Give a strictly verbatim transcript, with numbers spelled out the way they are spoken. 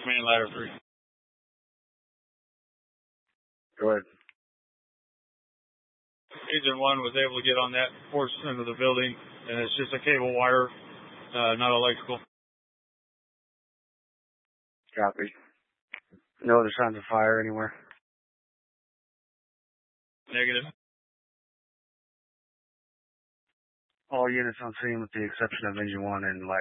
Main ladder three. Go ahead. Agent one was able to get on that portion of the building, and it's just a cable wire, uh, not electrical. Copy. No other signs of fire anywhere? Negative. All units on scene with the exception of engine one and light.